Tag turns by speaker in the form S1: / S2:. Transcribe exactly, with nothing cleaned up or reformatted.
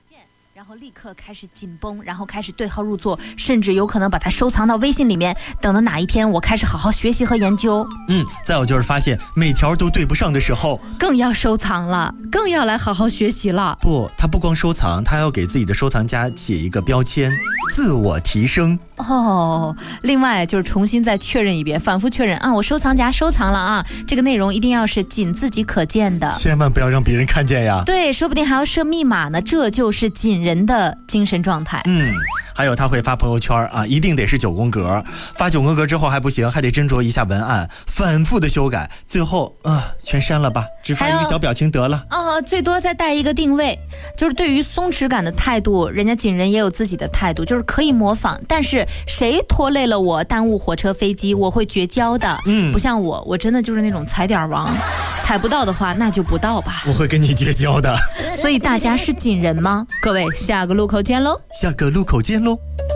S1: 然后立刻开始紧绷，然后开始对号入座，甚至有可能把它收藏到微信里面，等到哪一天我开始好好学习和研究。
S2: 嗯，再有就是发现每条都对不上的时候，
S1: 更要收藏了，更要来好好学习了。
S2: 不，他不光收藏，他要给自己的收藏夹写一个标签，自我提升。
S1: 哦，另外就是重新再确认一遍，反复确认啊，我收藏夹收藏了啊，这个内容一定要是仅自己可见的，
S2: 千万不要让别人看见呀。
S1: 对，说不定还要设密码呢，这就是仅人的精神状态。
S2: 嗯，还有他会发朋友圈啊，一定得是九宫格，发九宫格之后还不行，还得斟酌一下文案，反复的修改，最后啊全删了吧，只发一个小表情得了。
S1: 哦，最多再带一个定位，就是对于松弛感的态度，人家锦人也有自己的态度，就是可以模仿，但是谁拖累了我，耽误火车飞机，我会绝交的。嗯，不像我，我真的就是那种踩点王，踩不到的话那就不到吧，
S2: 我会跟你绝交的。
S1: 所以大家是锦人吗？各位，下个路口见喽！
S2: 下个路口见喽。